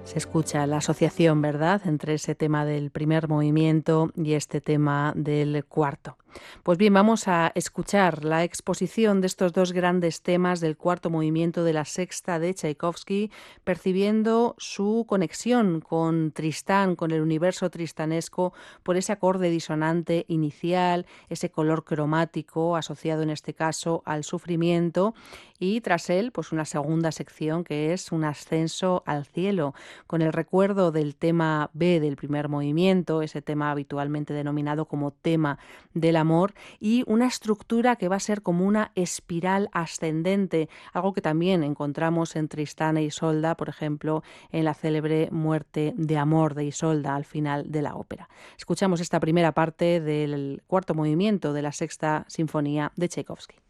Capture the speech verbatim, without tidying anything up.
Se escucha la asociación, ¿verdad?, entre ese tema del primer movimiento y este tema del cuarto. Pues bien, vamos a escuchar la exposición de estos dos grandes temas del cuarto movimiento de la sexta de Tchaikovsky, percibiendo su conexión con Tristán, con el universo tristanesco, por ese acorde disonante inicial, ese color cromático asociado en este caso al sufrimiento, y tras él, pues una segunda sección que es un ascenso al cielo, con el recuerdo del tema B del primer movimiento, ese tema habitualmente denominado como tema del amor, y una estructura que va a ser como una espiral ascendente, algo que también encontramos en Tristán e Isolda, por ejemplo, en la célebre Muerte de amor de Isolda al final de la ópera. Escuchamos esta primera parte del cuarto movimiento de la sexta sinfonía de Tchaikovsky.